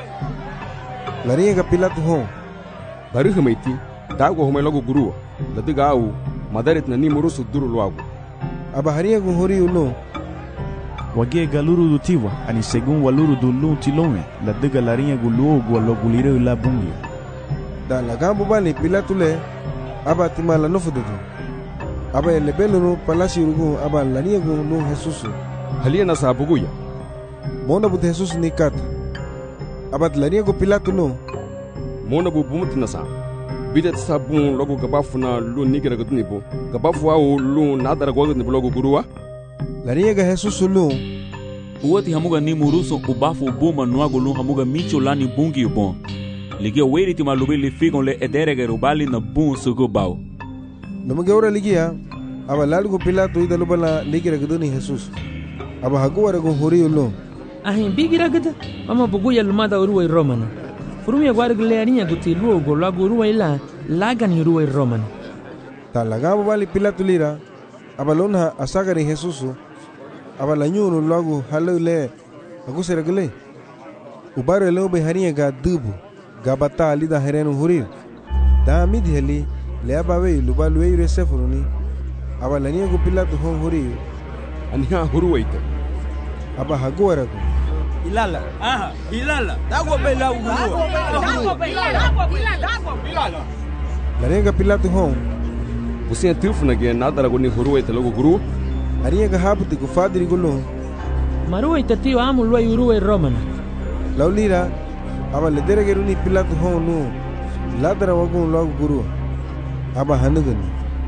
Laria ga Pilato hon. Baru hamaiti. Dago homa logo guru. Ladiga au madaret nani morosu duro loago. Aba haria go hori uno. Wagie galuru do tiwa ani segun waluru do lu tilome la dega larinha gulu go lo gulire la bungi. Da la gambo bali Pilato le aba timala no fududu. Aba lebelo no palacio rugo aba larinha go no Jesus. Halia na sabuguya. Mona bu Jesus ni kat. Aba larinha go Pilato no. Mona bu bumut na sa. Bidet sabun logo gabafuna lu nigira gudnibo. Gabafu au lu nadara gwadnibo logo gurua. Larinha ga Jesus lu. Uwati hamuga ni muruso ubafu ubuma nuago lu hamuga micho lani bungi ubon. Ligia weri ti malubi li figon le ederege rubali na bun sugo bao. Numuge ora ligia. Aba lalugo Pilato ida lubala ligira guduni Jesus. Aba haguara go hori lu. Ahin bigira gada. Mama buguya lumada uruwa romana. Furumi agora galerinha guti luogo logo uruwa ila lagan uruwa romana. Ta lagabo bali Pilato lira. Aba lona asagari Jesus. Aba lanyuno logo halu le agusera gale. Ubaro le obe harinha ga dubu. Gabata ali da hereno huri. Da midi heli le aba we lubalu e resefuruni. Aba lania go Pilato hon huri. Aniha huruwaita. Aba haguara go. Ilala. Aha, ilala. Dago be la guru. Dago be ilala. Larinha Pilato hon. Você tilfuna ge nadara go ni huruwaita logo guru. Harinha ga haputi go fadri go lo. Marua itatio amu luai uruwa romana. Laulira aba le derege ni Pilato hon no. Ladara wago logo guru. Aba hanugani.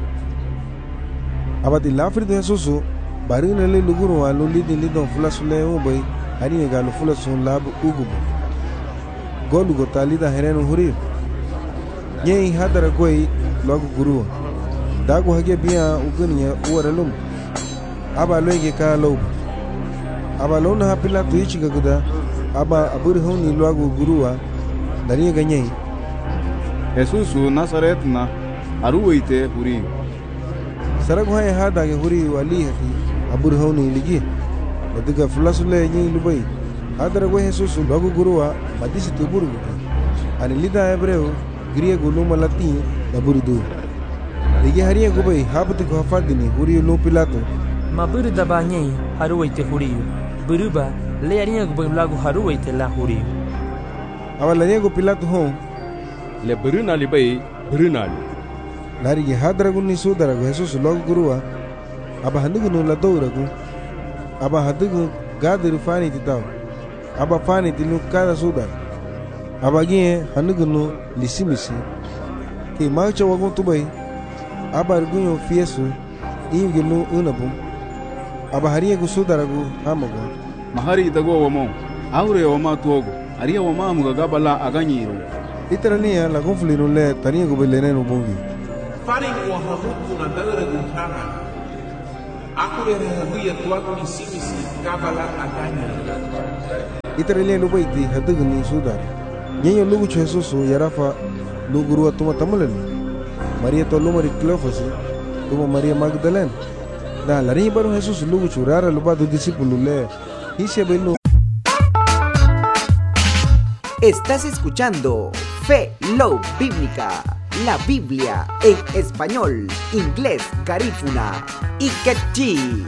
Aba di lafri do Jesus barina le luguru wa lo lidi lidon fulasule obai. Harinha ga lo fulasun labu ugubo. Golu go talida hereno huri. Nyei hadara goi logo guru. Dago hage biya ugania uwaralum. Aba loege ka lob. Aba lona ha Pilato ichiga guda. Aba abur honi logo guruwa. Darinha ganyei. Jesus Nazaret na aruwaite huri. Sarag hoye hada ge huri wali hati abur honi ligi. Ladiga fulasule nyei lubai. Hadara go Jesus logo guruwa madisi tuburu guda. Ani lida hebreu griego luma latin da buridu. Ligi harinha go bai habuti go hafadini huri lo Pilato. Maburu da banyei haruwaite huriyo. Buruba le harinha go bai lago haruwaite la huriyo. Aba larinha go Pilato hon. Le buruna li bai buruna li. Larigi hadara go ni sudara go Jesus logo guruwa. Aba handugu no la doura go. Aba hadugu gadiru fani titaw. Aba fani tilu kada sudara. Aba gie handugu no lisimisi. Ke marcha wagon tubai. Aba argunyo fiesu. Ingi no unabum. Aba harinha go sudara go hamago. Mahari itago wamo. Aure wama tuogo. Aria wama muga gabala aganyiro. Itara niya la conflino le tania go belene no bongi. Fare wa hamutu na dara guntara. Aku le habuya tuaku ni simisi kabala adanya. Itara le no baiti hadag ni sudari. Nyenyo lugu Jesus yarafa lugu ruwa tuma tamulani. Maria to lumari Cleofas, tuma Maria Magdalena. Na la rinha baru Jesus lugu churara lupa do discípulo le. Hisia belu. Estás escuchando Fe Low Bíblica, la Biblia en español, inglés, garífuna y quechí.